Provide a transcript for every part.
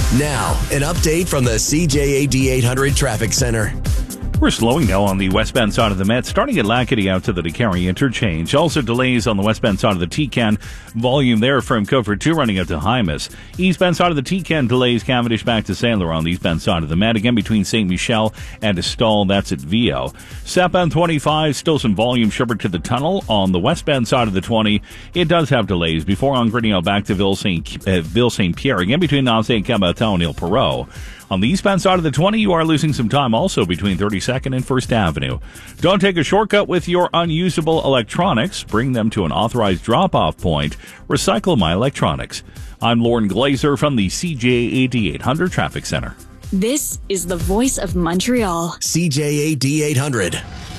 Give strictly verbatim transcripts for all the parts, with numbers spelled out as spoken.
Now, an update from the C J A D eight hundred Traffic Center. We're slowing now on the westbound side of the Met, starting at Lackady out to the DeCarry interchange. Also delays on the westbound side of the T-Can. Volume there from Cofer two running up to Hymas. Eastbound side of the T-Can delays Cavendish back to Sailor on the eastbound side of the Met. Again between Saint Michel and Estall, that's at Vio. Southbound twenty-five, still some volume Shepherd to the tunnel. On the westbound side of the twenty, it does have delays before on Grinnell back to Ville Saint uh, Ville Saint Pierre. Again between Nassau and Cabaton and Il Perot. On the eastbound side of the twenty, you are losing some time also between thirty-second and First Avenue. Don't take a shortcut with your unusable electronics. Bring them to an authorized drop-off point. Recycle My Electronics. I'm Lauren Glazer from the C J A D eight hundred Traffic Center. This is the voice of Montreal. C J A D eight hundred.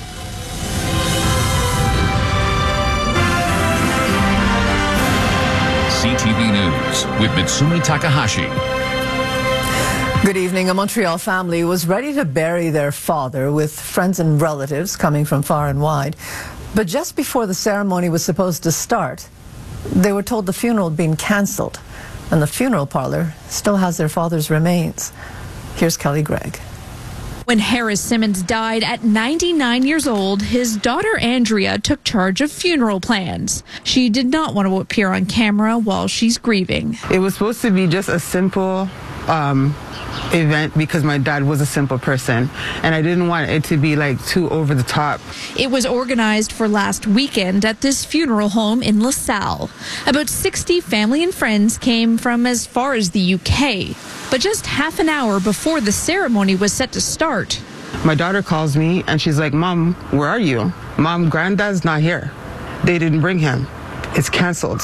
C T V News with Mitsumi Takahashi. Good evening. A Montreal family was ready to bury their father with friends and relatives coming from far and wide. But just before the ceremony was supposed to start, they were told the funeral had been cancelled, and the funeral parlor still has their father's remains. Here's Kelly Gregg. When Harris Simmons died at ninety-nine years old, his daughter Andrea took charge of funeral plans. She did not want to appear on camera while she's grieving. It was supposed to be just a simple um, event because my dad was a simple person, and I didn't want it to be like too over the top. It was organized for last weekend at this funeral home in LaSalle. About sixty family and friends came from as far as the U K. But just half an hour before the ceremony was set to start, my daughter calls me and she's like, "Mom, where are you? Mom, Granddad's not here. They didn't bring him. It's canceled."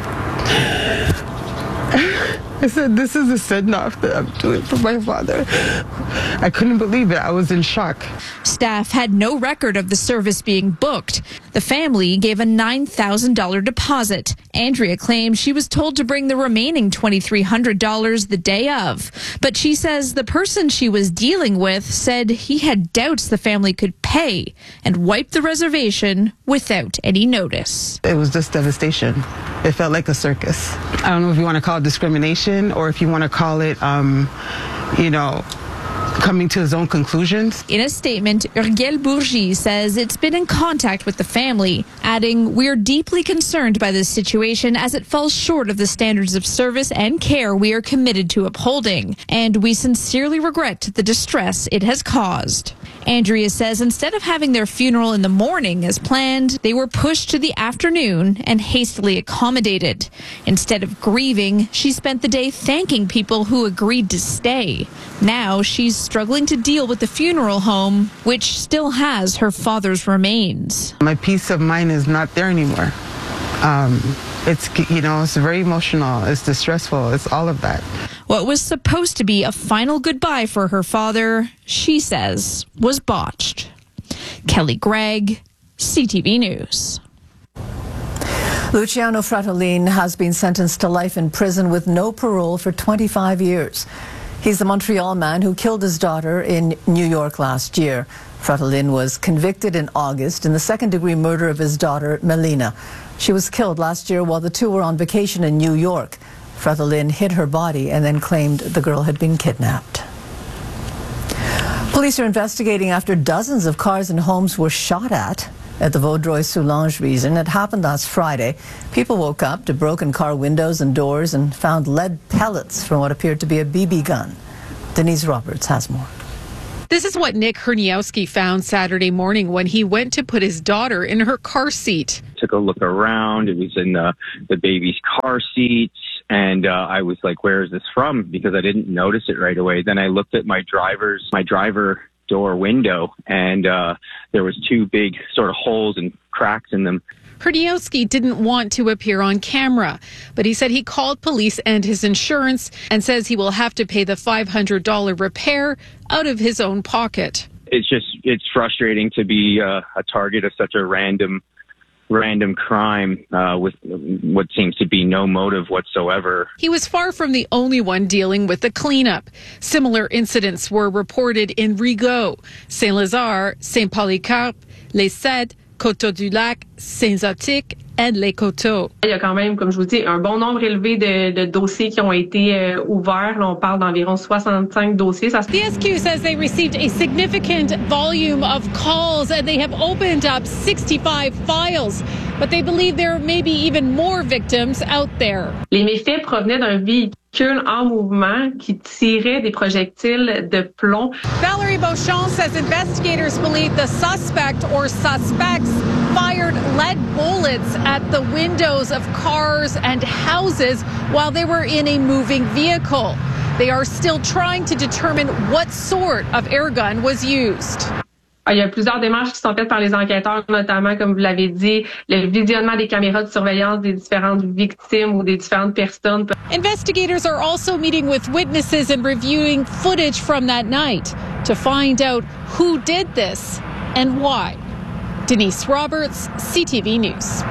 I said, "This is a send-off that I'm doing for my father." I couldn't believe it. I was in shock. Staff had no record of the service being booked. The family gave a nine thousand dollars deposit. Andrea claims she was told to bring the remaining two thousand three hundred dollars the day of. But she says the person she was dealing with said he had doubts the family could pay and wiped the reservation without any notice. It was just devastation. It felt like a circus. I don't know if you want to call it discrimination or if you want to call it, um, you know, coming to his own conclusions. In a statement, Urgel Bourgie says it's been in contact with the family, adding, "We're deeply concerned by this situation as it falls short of the standards of service and care we are committed to upholding, and we sincerely regret the distress it has caused." Andrea says instead of having their funeral in the morning as planned, they were pushed to the afternoon and hastily accommodated. Instead of grieving, she spent the day thanking people who agreed to stay. Now she's struggling to deal with the funeral home, which still has her father's remains. My peace of mind is not there anymore. Um, it's, you know, it's very emotional. It's distressful. It's all of that. What was supposed to be a final goodbye for her father, she says, was botched. Kelly Gregg, C T V News. Luciano Fratellin has been sentenced to life in prison with no parole for twenty-five years. He's the Montreal man who killed his daughter in New York last year. Fratellin was convicted in August in the second-degree murder of his daughter, Melina. She was killed last year while the two were on vacation in New York. Fratellin hid her body and then claimed the girl had been kidnapped. Police are investigating after dozens of cars and homes were shot at at the Vaudreuil-Soulanges region. It happened last Friday. People woke up to broken car windows and doors and found lead pellets from what appeared to be a B B gun. Denise Roberts has more. This is what Nick Herniowski found Saturday morning when he went to put his daughter in her car seat. Took a look around. It was in the, the baby's car seats. And uh, I was like, where is this from? Because I didn't notice it right away. Then I looked at my driver's, my driver door window, and uh, there was two big sort of holes and cracks in them. Herniowski didn't want to appear on camera, but he said he called police and his insurance and says he will have to pay the five hundred dollars repair out of his own pocket. It's just, it's frustrating to be uh, a target of such a random random crime uh, with what seems to be no motive whatsoever. He was far from the only one dealing with the cleanup. Similar incidents were reported in Rigaud, Saint-Lazare, Saint-Polycarpe, Les Cèdres, Coteau-du-Lac, Saint-Zotique, and Les Coteaux. Il y a quand même, comme je vous dis, un bon nombre élevé de, de dossiers qui ont été euh, ouverts. Là, on parle d'environ soixante-cinq dossiers. Ça... The S Q says they received a significant volume of calls and they have opened up sixty-five files. But they believe there may be even more victims out there. Les méfaits provenaient d'un véhicule en mouvement qui tirait des projectiles de plomb. Valerie Beauchamp says investigators believe the suspect or suspects fired lead bullets at the windows of cars and houses while they were in a moving vehicle. They are still trying to determine what sort of air gun was used. Il y a plusieurs démarches qui sont faites par les enquêteurs, notamment, comme vous l'avez dit, le visionnement des caméras de surveillance des différentes victimes ou des différentes personnes. Investigators are also meeting with witnesses and reviewing footage from that night to find out who did this and why. Denise Roberts, C T V News.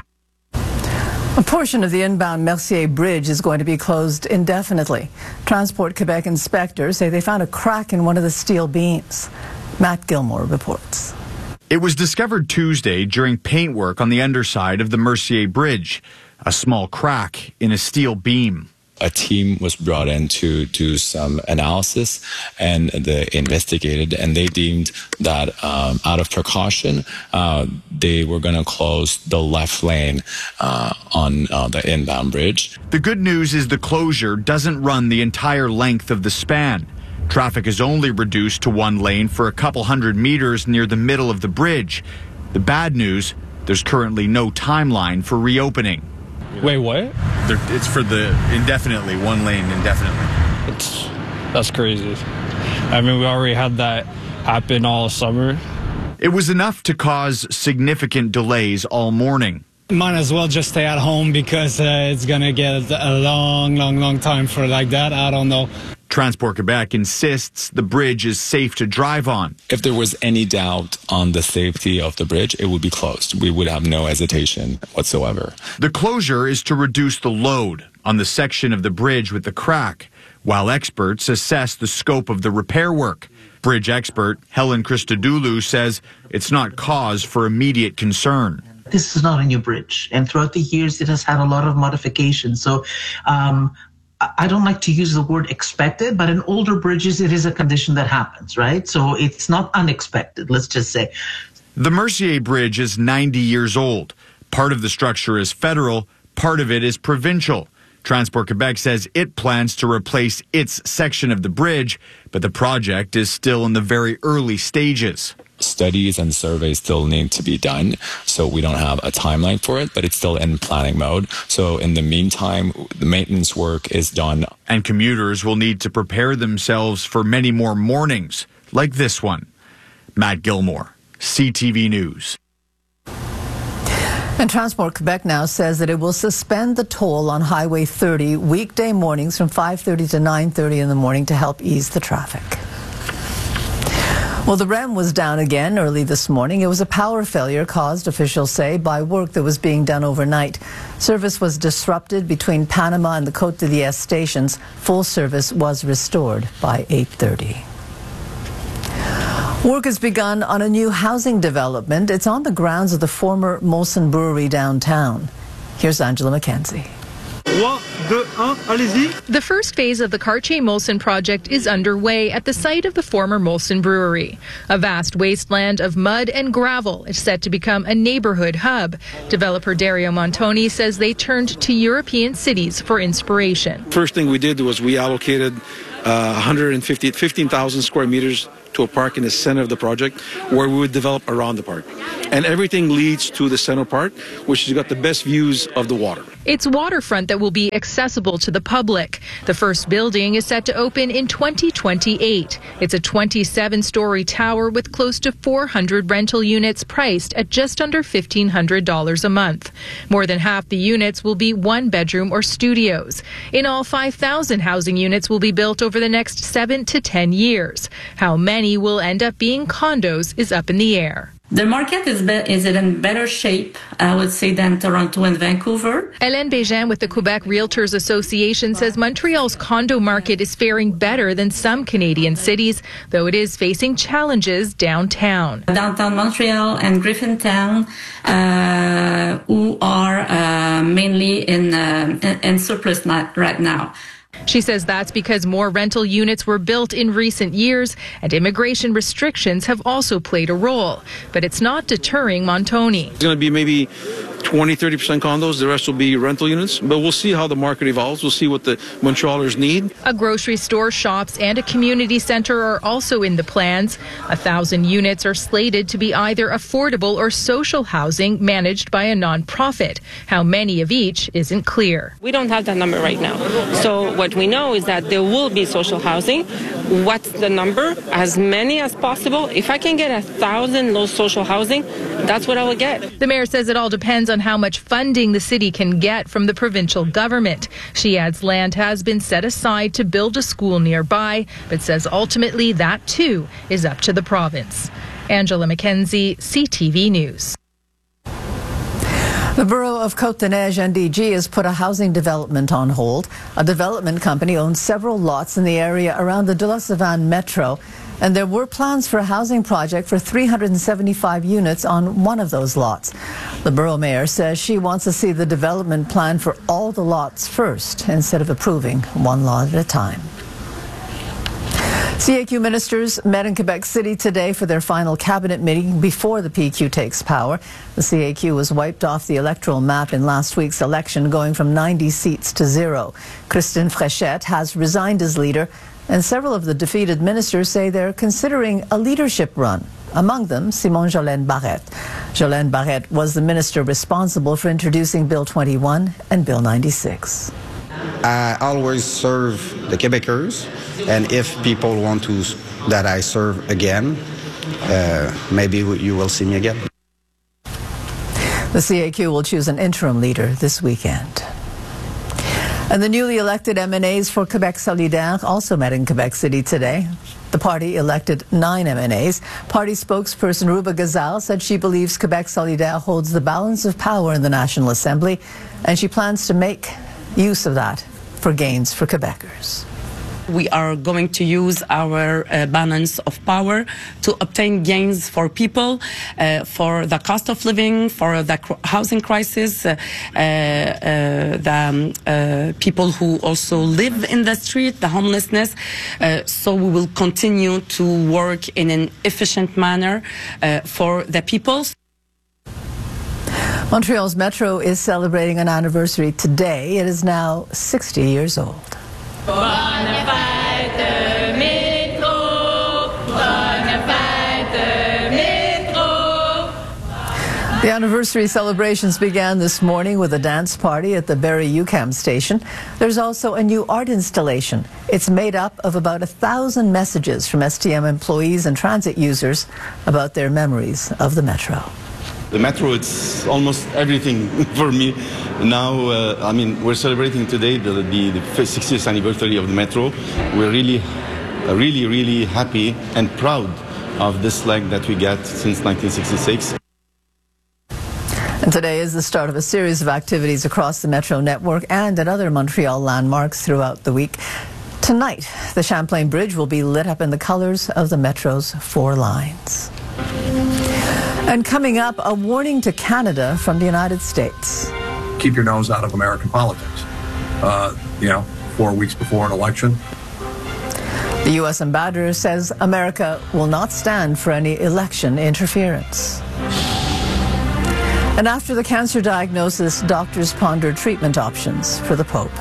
A portion of the inbound Mercier Bridge is going to be closed indefinitely. Transport Quebec inspectors say they found a crack in one of the steel beams. Matt Gilmore reports. It was discovered Tuesday during paintwork on the underside of the Mercier Bridge, a small crack in a steel beam. A team was brought in to do some analysis, and they investigated, and they deemed that um, out of precaution, uh, they were going to close the left lane uh, on uh, the inbound bridge. The good news is the closure doesn't run the entire length of the span. Traffic is only reduced to one lane for a couple hundred meters near the middle of the bridge. The bad news, there's currently no timeline for reopening. Wait, what? There, it's for the indefinitely, one lane indefinitely. It's, that's crazy. I mean, we already had that happen all summer. It was enough to cause significant delays all morning. Might as well just stay at home because uh, it's going to get a long, long, long time for like that. I don't know. Transport Quebec insists the bridge is safe to drive on. If there was any doubt on the safety of the bridge, it would be closed. We would have no hesitation whatsoever. The closure is to reduce the load on the section of the bridge with the crack, while experts assess the scope of the repair work. Bridge expert Helen Christodoulou says it's not cause for immediate concern. This is not a new bridge, and throughout the years it has had a lot of modifications. So um, I don't like to use the word expected, but in older bridges it is a condition that happens, right? So it's not unexpected, let's just say. The Mercier Bridge is ninety years old. Part of the structure is federal, part of it is provincial. Transport Quebec says it plans to replace its section of the bridge, but the project is still in the very early stages. Studies and surveys still need to be done, so we don't have a timeline for it, but it's still in planning mode. So in the meantime, the maintenance work is done. And commuters will need to prepare themselves for many more mornings, like this one. Matt Gilmore, C T V News. And Transport Quebec now says that it will suspend the toll on Highway thirty weekday mornings from five thirty to nine thirty in the morning to help ease the traffic. Well, the R E M was down again early this morning. It was a power failure caused, officials say, by work that was being done overnight. Service was disrupted between Panama and the Côte de Liesse stations. Full service was restored by eight thirty. Work has begun on a new housing development. It's on the grounds of the former Molson Brewery downtown. Here's Angela McKenzie. One, two, un, allez-y. The first phase of the Cartier Molson project is underway at the site of the former Molson Brewery. A vast wasteland of mud and gravel is set to become a neighborhood hub. Developer Dario Montoni says they turned to European cities for inspiration. First thing we did was we allocated uh, one hundred fifty, fifteen thousand square meters to a park in the center of the project where we would develop around the park. And everything leads to the center park, which has got the best views of the water. It's waterfront that will be accessible to the public. The first building is set to open in twenty twenty-eight. It's a twenty-seven story tower with close to four hundred rental units priced at just under fifteen hundred dollars a month. More than half the units will be one bedroom or studios. In all, five thousand housing units will be built over the next seven to ten years. How many will end up being condos is up in the air. The market is be- is in better shape, I would say, than Toronto and Vancouver. Hélène Bégin with the Quebec Realtors Association says Montreal's condo market is faring better than some Canadian cities, though it is facing challenges downtown. Downtown Montreal and Griffintown, uh, who are uh, mainly in, uh, in, in surplus right now. She says that's because more rental units were built in recent years and immigration restrictions have also played a role. But it's not deterring Montoni. It's going to be maybe twenty, thirty percent condos. The rest will be rental units. But we'll see how the market evolves. We'll see what the Montrealers need. A grocery store, shops, and a community center are also in the plans. A thousand units are slated to be either affordable or social housing managed by a nonprofit. How many of each isn't clear. We don't have that number right now. So what we know is that there will be social housing. What's the number? As many as possible. If I can get a thousand low social housing, that's what I will get. The mayor says it all depends on how much funding the city can get from the provincial government. She adds land has been set aside to build a school nearby, but says ultimately that too is up to the province. Angela McKenzie, C T V News. The Borough of Côte-des-Neiges N D G has put a housing development on hold. A development company owns several lots in the area around the De La Savane Metro, and there were plans for a housing project for three hundred seventy-five units on one of those lots. The borough mayor says she wants to see the development plan for all the lots first, instead of approving one lot at a time. C A Q ministers met in Quebec City today for their final cabinet meeting before the P Q takes power. The C A Q was wiped off the electoral map in last week's election, going from ninety seats to zero. Christine Fréchette has resigned as leader, and several of the defeated ministers say they're considering a leadership run. Among them, Simone Jolene Barrette. Jolene Barrette was the minister responsible for introducing Bill twenty-one and Bill ninety-six. I always serve the Quebecers, and if people want to that I serve again, uh, maybe you will see me again. The C A Q will choose an interim leader this weekend. And the newly elected M N As for Quebec Solidaire also met in Quebec City today. The party elected nine M N As. Party spokesperson Ruba Gazal said she believes Quebec Solidaire holds the balance of power in the National Assembly, and she plans to make use of that for gains for Quebecers. We are going to use our uh, balance of power to obtain gains for people, uh, for the cost of living, for the cr- housing crisis, uh, uh, the um, uh, people who also live in the street, the homelessness. Uh, so we will continue to work in an efficient manner uh, for the people. Montreal's Metro is celebrating an anniversary today. It is now sixty years old. Bonne fête, métro. Bonne fête, métro. The anniversary celebrations began this morning with a dance party at the Barrie-UQAM station. There's also a new art installation. It's made up of about a thousand messages from S T M employees and transit users about their memories of the Metro. The Metro, it's almost everything for me. Now, uh, I mean, we're celebrating today the, the, the sixtieth anniversary of the Metro. We're really, really, really happy and proud of this leg that we got since nineteen sixty-six. And today is the start of a series of activities across the Metro network and at other Montreal landmarks throughout the week. Tonight, the Champlain Bridge will be lit up in the colors of the Metro's four lines. And coming up, a warning to Canada from the United States. Keep your nose out of American politics. Uh, you know, four weeks before an election. The U S ambassador says America will not stand for any election interference. And after the cancer diagnosis, doctors ponder treatment options for the Pope.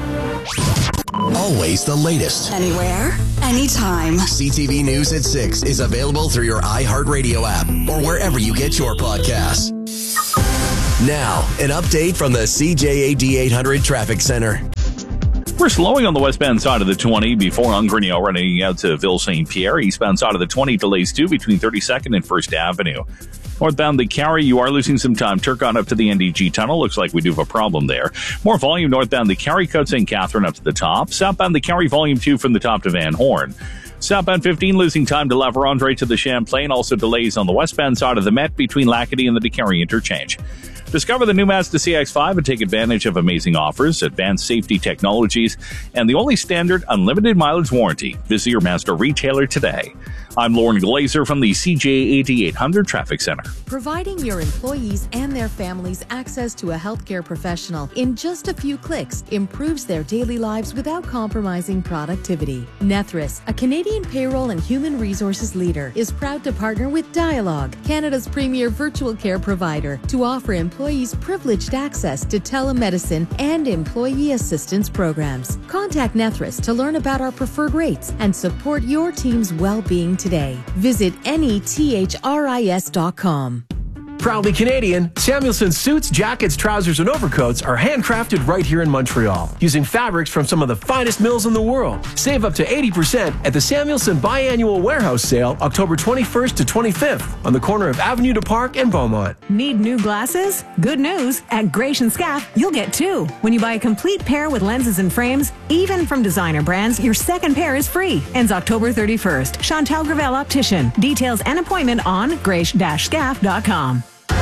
Always the latest. Anywhere, anytime. C T V News at six is available through your iHeartRadio app or wherever you get your podcasts. Now, an update from the C J A D eight hundred Traffic Center. We're slowing on the westbound side of the twenty before Ungrigno running out to Ville Saint Pierre. Eastbound side of the twenty delays too between thirty-second and First Avenue. Northbound the Carry, you are losing some time. Turcotte up to the N D G tunnel. Looks like we do have a problem there. More volume northbound the Carry, Côte Saint Catherine up to the top. Southbound the Carry, volume two from the top to Van Horn. Southbound fifteen losing time to La Vérendrye to the Champlain. Also delays on the westbound side of the Met between Lacadie and the DeCarry interchange. Discover the new Mazda C X five and take advantage of amazing offers, advanced safety technologies, and the only standard unlimited mileage warranty. Visit your Mazda retailer today. I'm Lauren Glazer from the C J A D eight hundred Traffic Center. Providing your employees and their families access to a healthcare professional in just a few clicks improves their daily lives without compromising productivity. Nethris, a Canadian payroll and human resources leader, is proud to partner with Dialogue, Canada's premier virtual care provider, to offer employees privileged access to telemedicine and employee assistance programs. Contact Nethris to learn about our preferred rates and support your team's well-being today. Visit nethris dot com. Proudly Canadian, Samuelson suits, jackets, trousers, and overcoats are handcrafted right here in Montreal, using fabrics from some of the finest mills in the world. Save up to eighty percent at the Samuelson Biannual Warehouse Sale, October twenty-first to twenty-fifth, on the corner of Avenue de Parc and Beaumont. Need new glasses? Good news. At Graiche and Scaff, you'll get two. When you buy a complete pair with lenses and frames, even from designer brands, your second pair is free. Ends October thirty-first. Chantal Gravel Optician. Details and appointment on graiche dash scaff dot com.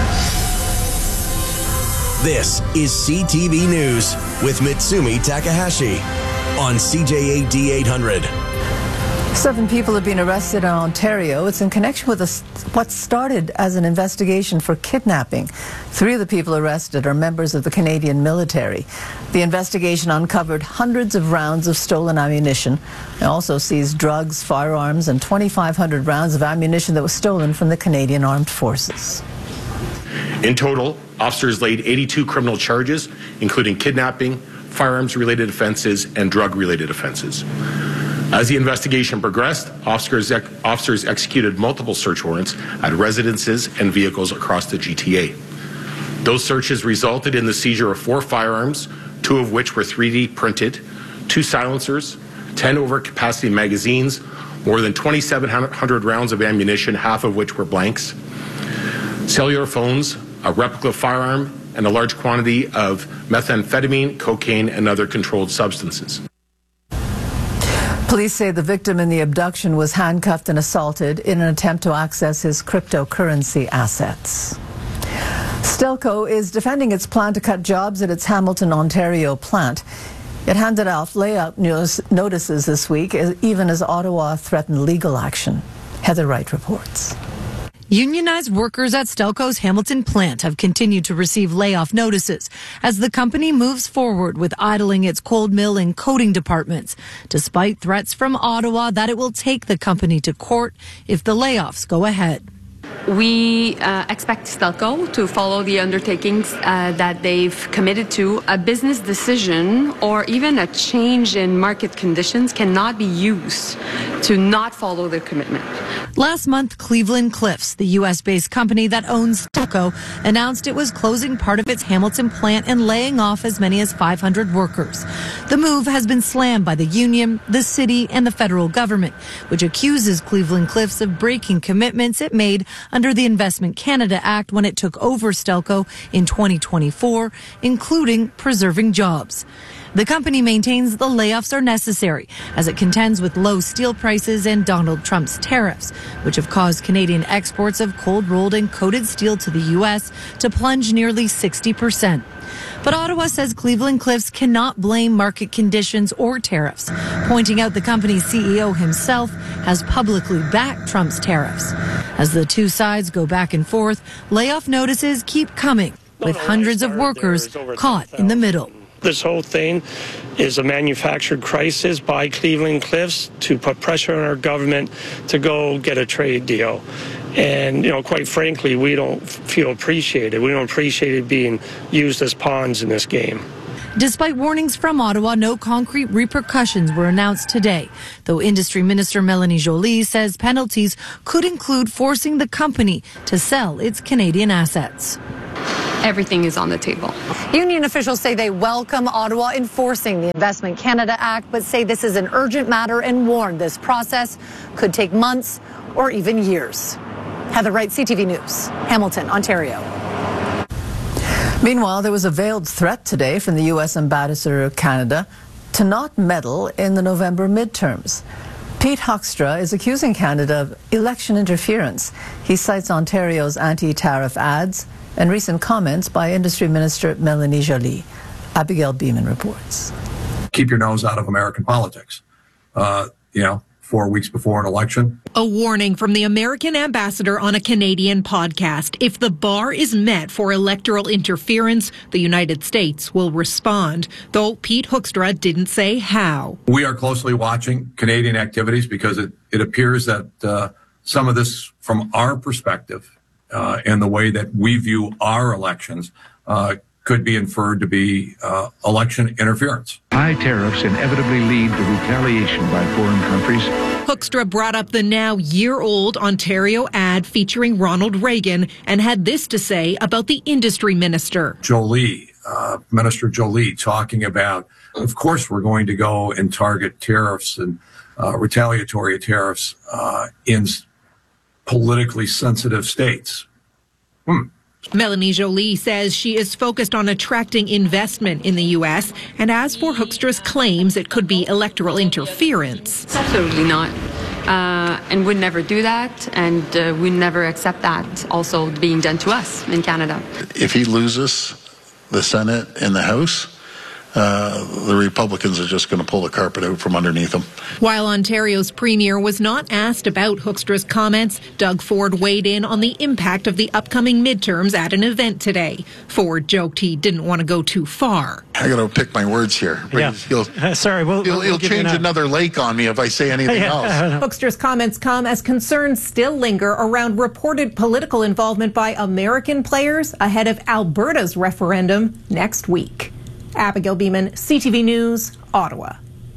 This is C T V News with Mitsumi Takahashi on C J A D eight hundred. Seven people have been arrested in Ontario. It's in connection with a, what started as an investigation for kidnapping. Three of the people arrested are members of the Canadian military. The investigation uncovered hundreds of rounds of stolen ammunition. It also seized drugs, firearms, and twenty-five hundred rounds of ammunition that was stolen from the Canadian Armed Forces. In total, officers laid eighty-two criminal charges, including kidnapping, firearms-related offenses, and drug-related offenses. As the investigation progressed, officers, ex- officers executed multiple search warrants at residences and vehicles across the G T A. Those searches resulted in the seizure of four firearms, two of which were three D printed, two silencers, ten overcapacity magazines, more than twenty-seven hundred rounds of ammunition, half of which were blanks, cellular phones, a replica firearm, and a large quantity of methamphetamine, cocaine, and other controlled substances. Police say the victim in the abduction was handcuffed and assaulted in an attempt to access his cryptocurrency assets. Stelco is defending its plan to cut jobs at its Hamilton, Ontario plant. It handed out layout notices this week, even as Ottawa threatened legal action. Heather Wright reports. Unionized workers at Stelco's Hamilton plant have continued to receive layoff notices as the company moves forward with idling its cold mill and coating departments, despite threats from Ottawa that it will take the company to court if the layoffs go ahead. We uh, expect Stelco to follow the undertakings uh, that they've committed to. A business decision or even a change in market conditions cannot be used to not follow their commitment. Last month, Cleveland Cliffs, the U S-based company that owns Stelco, announced it was closing part of its Hamilton plant and laying off as many as five hundred workers. The move has been slammed by the union, the city, and the federal government, which accuses Cleveland Cliffs of breaking commitments it made under the Investment Canada Act when it took over Stelco in twenty twenty-four, including preserving jobs. The company maintains the layoffs are necessary as it contends with low steel prices and Donald Trump's tariffs, which have caused Canadian exports of cold-rolled and coated steel to the U S to plunge nearly sixty percent. But Ottawa says Cleveland Cliffs cannot blame market conditions or tariffs, pointing out the company's C E O himself has publicly backed Trump's tariffs. As the two sides go back and forth, layoff notices keep coming, with hundreds of workers caught in the middle. This whole thing is a manufactured crisis by Cleveland Cliffs to put pressure on our government to go get a trade deal. And, you know, quite frankly, we don't feel appreciated. We don't appreciate it being used as pawns in this game. Despite warnings from Ottawa, no concrete repercussions were announced today, though Industry Minister Melanie Joly says penalties could include forcing the company to sell its Canadian assets. Everything is on the table. Union officials say they welcome Ottawa enforcing the Investment Canada Act, but say this is an urgent matter and warn this process could take months or even years. Heather Wright, C T V News, Hamilton, Ontario. Meanwhile, there was a veiled threat today from the U S Ambassador of Canada to not meddle in the November midterms. Pete Hoekstra is accusing Canada of election interference. He cites Ontario's anti-tariff ads and recent comments by Industry Minister Mélanie Joly. Abigail Beeman reports. Keep your nose out of American politics. Uh, you know, four weeks before an election. A warning from the American ambassador on a Canadian podcast. If the bar is met for electoral interference, the United States will respond, though Pete Hoekstra didn't say how. We are closely watching Canadian activities because it, it appears that uh, some of this, from our perspective, uh, and the way that we view our elections, uh, could be inferred to be uh, election interference. High tariffs inevitably lead to retaliation by foreign countries. Hoekstra brought up the now year-old Ontario ad featuring Ronald Reagan and had this to say about the industry minister. Joly, uh, Minister Joly, talking about, of course, we're going to go and target tariffs and uh, retaliatory tariffs uh, in politically sensitive states. Hmm. Mélanie Joly says she is focused on attracting investment in the U S. And as for Hoekstra's claims it could be electoral interference. Absolutely not. Uh, and would never do that. And uh, we never accept that also being done to us in Canada. If he loses the Senate and the House, Uh, the Republicans are just going to pull the carpet out from underneath them. While Ontario's premier was not asked about Hoekstra's comments, Doug Ford weighed in on the impact of the upcoming midterms at an event today. Ford joked he didn't want to go too far. I got to pick my words here. Yeah. He'll, uh, sorry, we'll, he'll, we'll he'll give you change an- another lake on me if I say anything Yeah. else. Hoekstra's comments come as concerns still linger around reported political involvement by American players ahead of Alberta's referendum next week. Abigail Beeman, C T V News, Ottawa.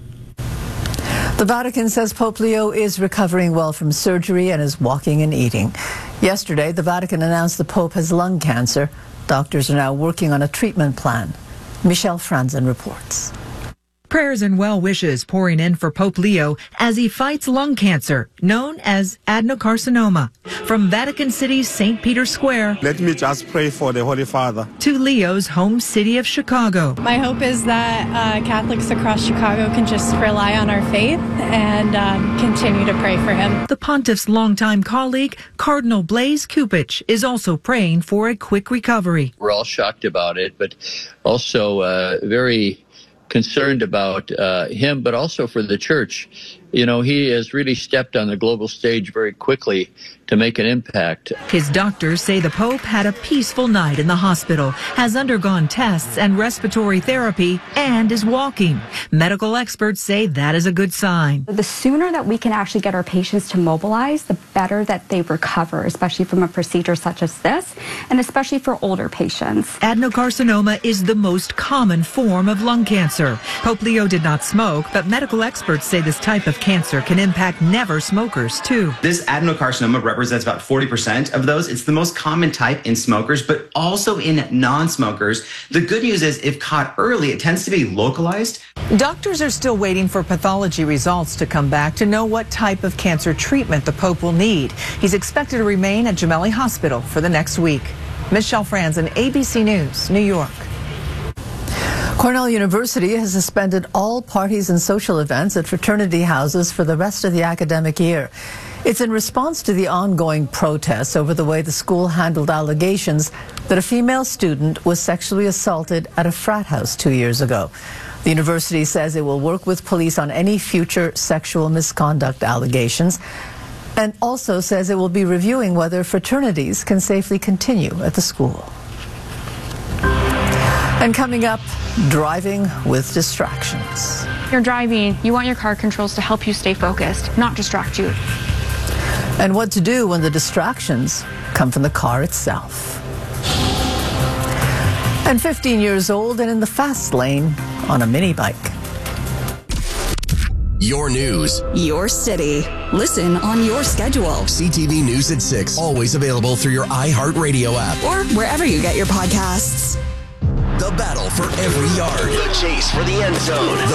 The Vatican says Pope Leo is recovering well from surgery and is walking and eating. Yesterday, the Vatican announced the Pope has lung cancer. Doctors are now working on a treatment plan. Michelle Franzen reports. Prayers and well wishes pouring in for Pope Leo as he fights lung cancer, known as adenocarcinoma. From Vatican City's Saint Peter's Square. Let me just pray for the Holy Father. To Leo's home city of Chicago. My hope is that uh, Catholics across Chicago can just rely on our faith and um, continue to pray for him. The Pontiff's longtime colleague, Cardinal Blaise Cupich, is also praying for a quick recovery. We're all shocked about it, but also uh, very concerned about uh, him, but also for the church. You know, he has really stepped on the global stage very quickly to make an impact. His doctors say the Pope had a peaceful night in the hospital, has undergone tests and respiratory therapy, and is walking. Medical experts say that is a good sign. The sooner that we can actually get our patients to mobilize, the better that they recover, especially from a procedure such as this, and especially for older patients. Adenocarcinoma is the most common form of lung cancer. Pope Leo did not smoke, but medical experts say this type of cancer can impact never smokers, too. This adenocarcinoma represents about forty percent of those. It's the most common type in smokers, but also in non-smokers. The good news is if caught early, it tends to be localized. Doctors are still waiting for pathology results to come back to know what type of cancer treatment the Pope will need. He's expected to remain at Gemelli Hospital for the next week. Michelle Franzen, A B C News, New York. Cornell University has suspended all parties and social events at fraternity houses for the rest of the academic year. It's in response to the ongoing protests over the way the school handled allegations that a female student was sexually assaulted at a frat house two years ago. The university says it will work with police on any future sexual misconduct allegations, and also says it will be reviewing whether fraternities can safely continue at the school. And coming up, driving with distractions. You're driving, you want your car controls to help you stay focused, not distract you. And what to do when the distractions come from the car itself. And fifteen years old and in the fast lane on a mini bike. Your news. Your city. Listen on your schedule. C T V News at six. Always available through your iHeartRadio app. Or wherever you get your podcasts. The battle for every yard. The chase for the end zone.